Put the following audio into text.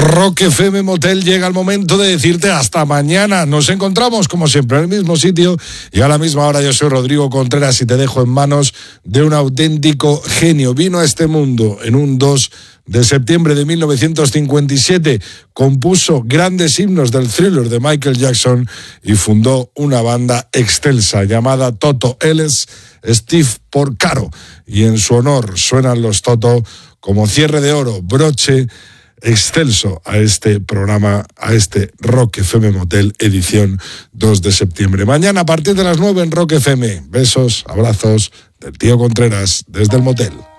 Rock FM Motel, llega el momento de decirte hasta mañana. Nos encontramos como siempre en el mismo sitio y a la misma hora. Yo soy Rodrigo Contreras y te dejo en manos de un auténtico genio. Vino a este mundo en un 2 de septiembre de 1957, compuso grandes himnos del Thriller de Michael Jackson y fundó una banda excelsa llamada Toto. Él es Steve Porcaro y en su honor suenan los Toto como cierre de oro, broche excelso a este programa, a este Rock FM Motel edición 2 de septiembre. Mañana a partir de las 9 en Rock FM. Besos, abrazos del tío Contreras desde el motel.